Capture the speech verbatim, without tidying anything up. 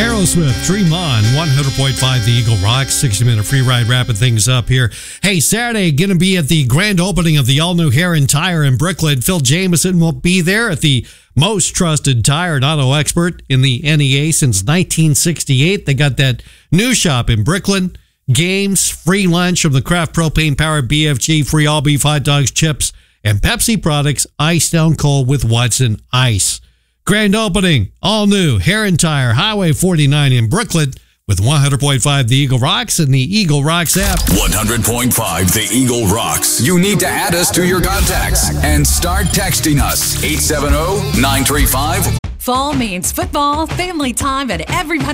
Aerosmith, Dream On, one hundred point five The Eagle Rocks, sixty minute free ride wrapping things up here. Hey, Saturday, going to be at the grand opening of the all-new Heron Tire in Brooklyn. Phil Jameson will be there at the most trusted tire and auto expert in the N E A since nineteen sixty-eight. They got that new shop in Brooklyn. Games, free lunch from the Kraft propane-powered B F G, free all-beef hot dogs, chips, and Pepsi products, iced down cold with Watson Ice. Grand opening, all new, Heron Tire, Highway forty-nine in Brooklyn, with one hundred point five The Eagle Rocks and the Eagle Rocks app. one hundred point five The Eagle Rocks. You need to add us to your contacts and start texting us. eight seven zero, nine three five. Fall means football, family time, and everybody